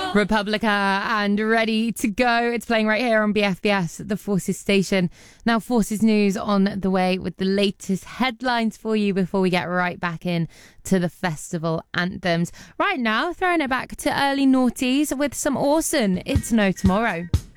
Republica and Ready to Go. It's playing right here on BFBS, the Forces station. Now, Forces News on the way with the latest headlines for you before we get right back in to the festival anthems. Right now, throwing it back to early noughties with some Orson. It's No Tomorrow.